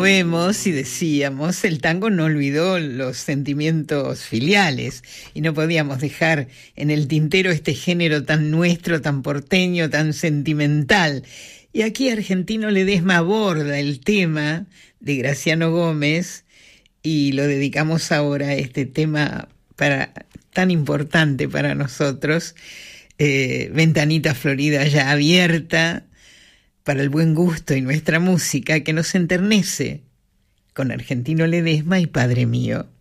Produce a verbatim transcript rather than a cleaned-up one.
vemos y decíamos, el tango no olvidó los sentimientos filiales y no podíamos dejar en el tintero este género tan nuestro, tan porteño, tan sentimental. Y aquí Argentino Ledesma aborda el tema de Graciano Gómez y lo dedicamos ahora a este tema para, tan importante para nosotros, eh, Ventanita Florida ya abierta, para el buen gusto y nuestra música que nos enternece, con Argentino Ledesma y Padre Mío.